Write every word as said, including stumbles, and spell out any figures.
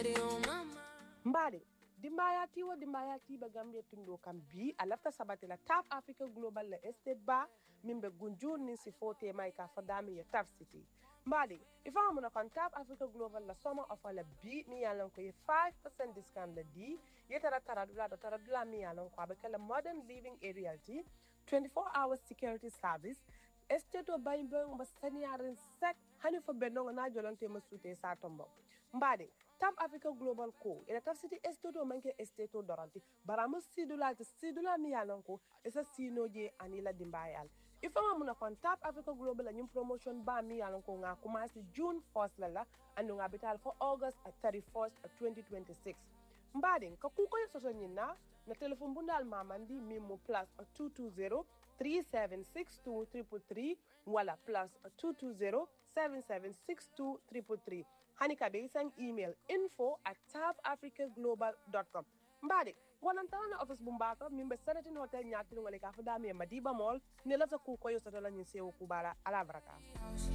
steady on my mind. Mbade, dimbayati wo dimbayati ba Gambia tundo kam bi a lafta sabati la Tap Africa Global la estate ba mimbe gunjur ni si fote mai ka fadami ya Tap City. Mbade, ifa amuna kan Tap Africa Global la summer offer la bi mi yalan ko ye five percent discount la di yetara taradula do taradula mi yalan ko abekala modern living area ti twenty-four hours security service estate o bayin bayin ba saniyarin sek hani fo benno na jolante masute sa tombo. Mbade, Tap Africa Global Co. ila Tap City estate o manke estate o doranti baramu sidula te sidula mi yalan ko esa sinoje anila dimbayal. Ifa nga muna kon Tap Africa Global la nyum promotion ba mi yalan ko nga kumasi June first lala ando nga bital for August thirty-first twenty twenty-six. Mbade, ka kuko yo soso nyina na telefon bundal mamandi mimo plus two two zero three seven six two three three three wala plus two two zero seven seven six two three three three. Hanika Beisang email info at tapafricaglobal dot com. Mbade, wanantana na office bumbaka mimbe Sanatin Hotel nyatinu ngale ka fadami Madiba Mall nilata ku koyo sotola nyinsewo kubara ala baraka.